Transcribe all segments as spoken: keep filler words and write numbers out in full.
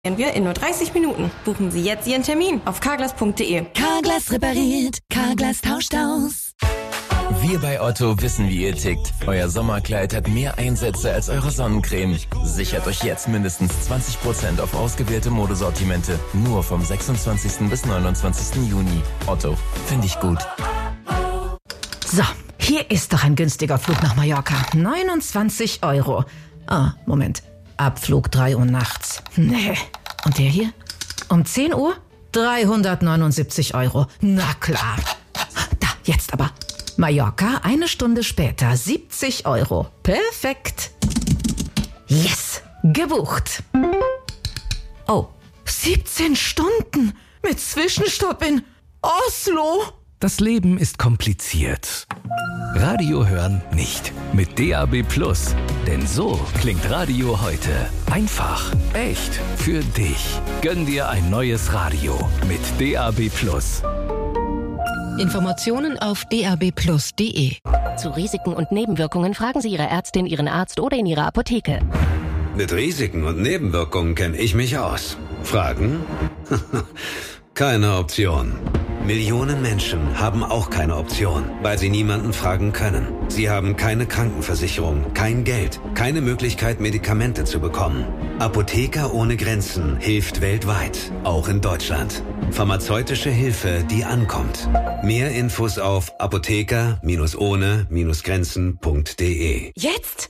wir in nur dreißig Minuten. Buchen Sie jetzt Ihren Termin auf carglass punkt de. Carglass repariert, Carglass tauscht aus. Wir bei Otto wissen, wie ihr tickt. Euer Sommerkleid hat mehr Einsätze als eure Sonnencreme. Sichert euch jetzt mindestens zwanzig Prozent auf ausgewählte Modesortimente. Nur vom sechsundzwanzigsten bis neunundzwanzigsten Juni. Otto, finde ich gut. So, hier ist doch ein günstiger Flug nach Mallorca. neunundzwanzig Euro. Ah, Moment. Abflug drei Uhr nachts. Nee. Und der hier? Um zehn Uhr? dreihundertneunundsiebzig Euro. Na klar. Da, jetzt aber. Mallorca, eine Stunde später, siebzig Euro. Perfekt. Yes, gebucht. Oh, siebzehn Stunden mit Zwischenstopp in Oslo. Das Leben ist kompliziert. Radio hören nicht. Mit D A B Plus. Denn so klingt Radio heute. Einfach, echt, für dich. Gönn dir ein neues Radio mit D A B Plus. Informationen auf d a b plus punkt de. Zu Risiken und Nebenwirkungen fragen Sie Ihre Ärztin, Ihren Arzt oder in Ihrer Apotheke. Mit Risiken und Nebenwirkungen kenne ich mich aus. Fragen? Keine Option. Millionen Menschen haben auch keine Option, weil sie niemanden fragen können. Sie haben keine Krankenversicherung, kein Geld, keine Möglichkeit, Medikamente zu bekommen. Apotheker ohne Grenzen hilft weltweit, auch in Deutschland. Pharmazeutische Hilfe, die ankommt. Mehr Infos auf apotheker ohne Grenzen punkt de. Jetzt?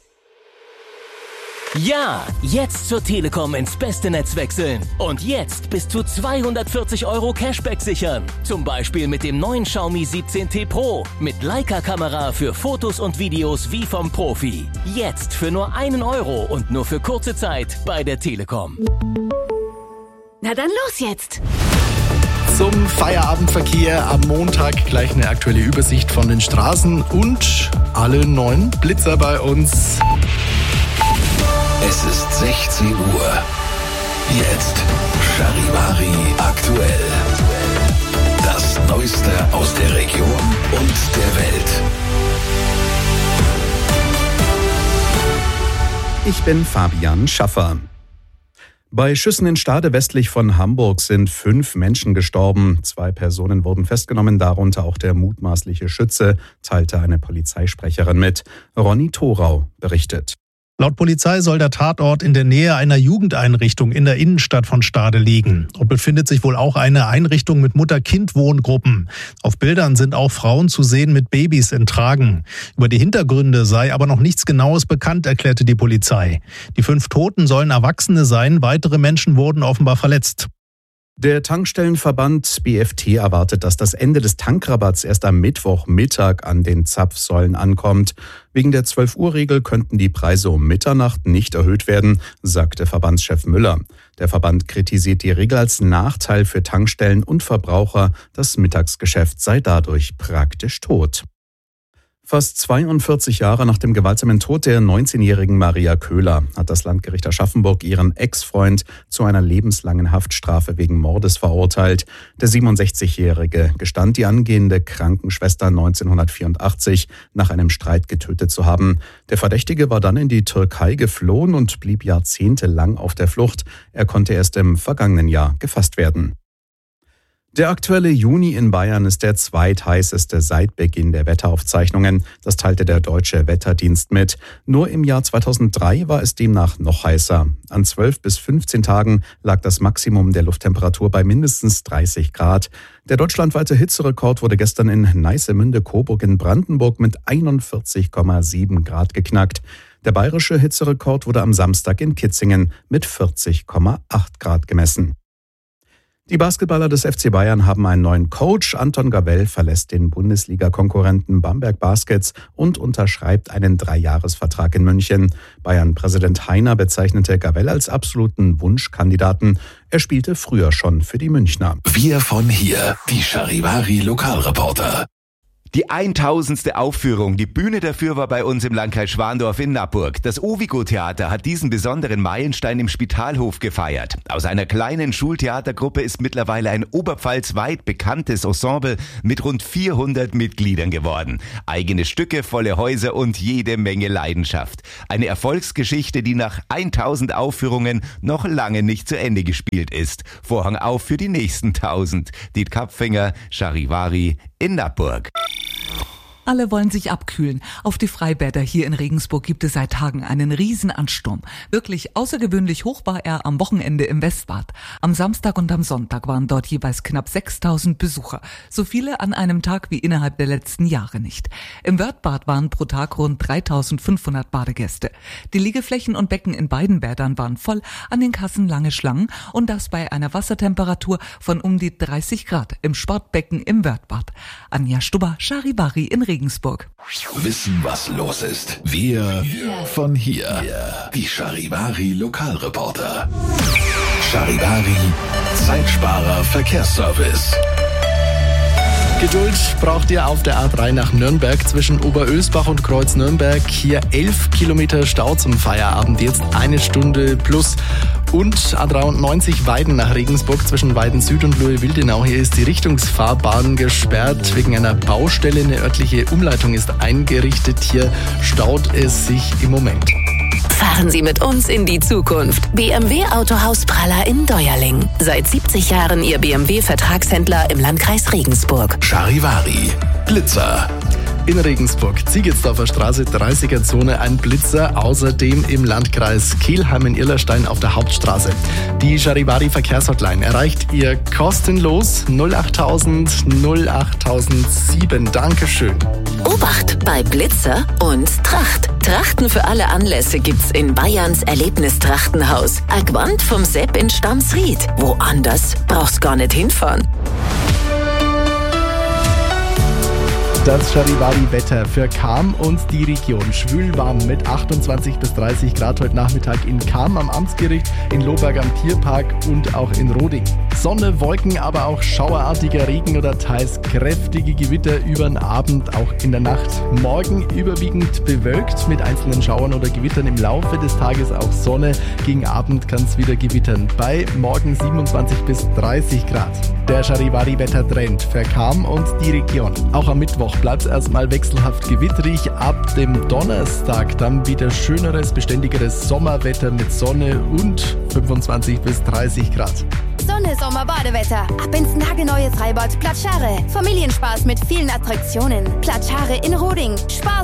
Ja, jetzt zur Telekom ins beste Netz wechseln. Und jetzt bis zu zweihundertvierzig Euro Cashback sichern. Zum Beispiel mit dem neuen Xiaomi siebzehn T Pro. Mit Leica-Kamera für Fotos und Videos wie vom Profi. Jetzt für nur einen Euro und nur für kurze Zeit bei der Telekom. Na dann los jetzt! Zum Feierabendverkehr am Montag gleich eine aktuelle Übersicht von den Straßen und alle neuen Blitzer bei uns. Es ist sechzehn Uhr. Jetzt Charivari aktuell. Das Neueste aus der Region und der Welt. Ich bin Fabian Schaffer. Bei Schüssen in Stade westlich von Hamburg sind fünf Menschen gestorben. Zwei Personen wurden festgenommen, darunter auch der mutmaßliche Schütze, teilte eine Polizeisprecherin mit. Ronny Thorau berichtet. Laut Polizei soll der Tatort in der Nähe einer Jugendeinrichtung in der Innenstadt von Stade liegen. Dort befindet sich wohl auch eine Einrichtung mit Mutter-Kind-Wohngruppen. Auf Bildern sind auch Frauen zu sehen mit Babys in Tragen. Über die Hintergründe sei aber noch nichts Genaues bekannt, erklärte die Polizei. Die fünf Toten sollen Erwachsene sein, weitere Menschen wurden offenbar verletzt. Der Tankstellenverband B F T erwartet, dass das Ende des Tankrabatts erst am Mittwochmittag an den Zapfsäulen ankommt. Wegen der zwölf-Uhr-Regel könnten die Preise um Mitternacht nicht erhöht werden, sagte Verbandschef Müller. Der Verband kritisiert die Regel als Nachteil für Tankstellen und Verbraucher. Das Mittagsgeschäft sei dadurch praktisch tot. Fast zweiundvierzig Jahre nach dem gewaltsamen Tod der neunzehnjährigen Maria Köhler hat das Landgericht Aschaffenburg ihren Ex-Freund zu einer lebenslangen Haftstrafe wegen Mordes verurteilt. Der siebenundsechzigjährige gestand, die angehende Krankenschwester neunzehnhundertvierundachtzig nach einem Streit getötet zu haben. Der Verdächtige war dann in die Türkei geflohen und blieb jahrzehntelang auf der Flucht. Er konnte erst im vergangenen Jahr gefasst werden. Der aktuelle Juni in Bayern ist der zweitheißeste seit Beginn der Wetteraufzeichnungen. Das teilte der Deutsche Wetterdienst mit. Nur im Jahr zweitausenddrei war es demnach noch heißer. An zwölf bis fünfzehn Tagen lag das Maximum der Lufttemperatur bei mindestens dreißig Grad. Der deutschlandweite Hitzerekord wurde gestern in Neissemünde-Coburg in Brandenburg mit einundvierzig Komma sieben Grad geknackt. Der bayerische Hitzerekord wurde am Samstag in Kitzingen mit vierzig Komma acht Grad gemessen. Die Basketballer des F C Bayern haben einen neuen Coach. Anton Gavell verlässt den Bundesliga-Konkurrenten Bamberg Baskets und unterschreibt einen Dreijahresvertrag in München. Bayern-Präsident Heiner bezeichnete Gavell als absoluten Wunschkandidaten. Er spielte früher schon für die Münchner. Wir von hier, die Charivari Lokalreporter. Die tausendste Aufführung. Die Bühne dafür war bei uns im Landkreis Schwandorf in Nappburg. Das Ovigo-Theater hat diesen besonderen Meilenstein im Spitalhof gefeiert. Aus einer kleinen Schultheatergruppe ist mittlerweile ein oberpfalzweit bekanntes Ensemble mit rund vierhundert Mitgliedern geworden. Eigene Stücke, volle Häuser und jede Menge Leidenschaft. Eine Erfolgsgeschichte, die nach tausend Aufführungen noch lange nicht zu Ende gespielt ist. Vorhang auf für die nächsten tausend. Diet Kapfinger, Charivari in Nappburg. Alle wollen sich abkühlen. Auf die Freibäder hier in Regensburg gibt es seit Tagen einen Riesenansturm. Wirklich außergewöhnlich hoch war er am Wochenende im Westbad. Am Samstag und am Sonntag waren dort jeweils knapp sechstausend Besucher. So viele an einem Tag wie innerhalb der letzten Jahre nicht. Im Wörthbad waren pro Tag rund dreitausendfünfhundert Badegäste. Die Liegeflächen und Becken in beiden Bädern waren voll, an den Kassen lange Schlangen und das bei einer Wassertemperatur von um die dreißig Grad im Sportbecken im Wörthbad. Anja Stubber, Charivari in Regensburg. Wissen, was los ist. Wir von hier. Die Charivari Lokalreporter. Charivari Zeitsparer Verkehrsservice. Geduld braucht ihr auf der A drei nach Nürnberg zwischen Oberösbach und Kreuz Nürnberg. Hier elf Kilometer Stau zum Feierabend, jetzt eine Stunde plus. Und A dreiundneunzig Weiden nach Regensburg zwischen Weiden Süd und Lohe-Wildenau. Hier ist die Richtungsfahrbahn gesperrt wegen einer Baustelle. Eine örtliche Umleitung ist eingerichtet. Hier staut es sich im Moment. Fahren Sie mit uns in die Zukunft. B M W Autohaus Praller in Deuerling. Seit siebzig Jahren Ihr B M W-Vertragshändler im Landkreis Regensburg. Charivari Blitzer. In Regensburg, Ziegelsdorfer Straße, dreißiger Zone, ein Blitzer. Außerdem im Landkreis Kelheim in Irlerstein auf der Hauptstraße. Die Charivari Verkehrshotline erreicht ihr kostenlos null achttausend null achttausendsieben. Dankeschön. Obacht bei Blitzer und Tracht. Trachten für alle Anlässe gibt's in Bayerns Erlebnistrachtenhaus. Agwand vom Sepp in Stamsried. Woanders brauchst gar nicht hinfahren. Das Charivari-Wetter für Cham und die Region. Schwül warm mit achtundzwanzig bis dreißig Grad heute Nachmittag in Cham am Amtsgericht, in Lohberg am Tierpark und auch in Roding. Sonne, Wolken, aber auch schauerartiger Regen oder teils kräftige Gewitter über den Abend, auch in der Nacht. Morgen überwiegend bewölkt mit einzelnen Schauern oder Gewittern im Laufe des Tages auch Sonne. Gegen Abend kann es wieder gewittern. Bei morgen siebenundzwanzig bis dreißig Grad. Der Charivari-Wettertrend für Cham und die Region. Auch am Mittwoch bleibt es erstmal wechselhaft gewitterig. Ab dem Donnerstag dann wieder schöneres, beständigeres Sommerwetter mit Sonne und fünfundzwanzig bis dreißig Grad. Sonne, Sommer, Badewetter. Ab ins nagelneue Freibad Platschare. Familienspaß mit vielen Attraktionen. Platschare in Roding. Spaß